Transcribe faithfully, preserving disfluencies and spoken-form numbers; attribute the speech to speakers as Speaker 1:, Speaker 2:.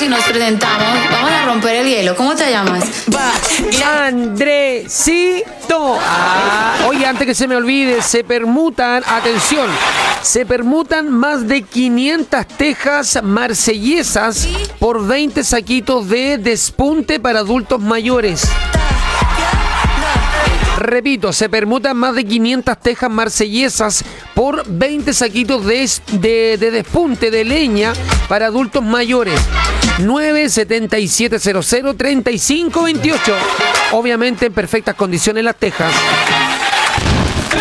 Speaker 1: y nos presentamos. Vamos a romper el hielo. ¿Cómo te llamas? Va.
Speaker 2: Andresito. Ah, oye, antes que se me olvide, se permutan, atención, se permutan más de quinientas tejas marsellesas por veinte saquitos de despunte para adultos mayores. Repito, se permutan más de quinientas tejas marsellesas por veinte saquitos de, de, de despunte de leña para adultos mayores. nueve siete siete cero cero tres cinco dos ocho. Obviamente en perfectas condiciones las tejas.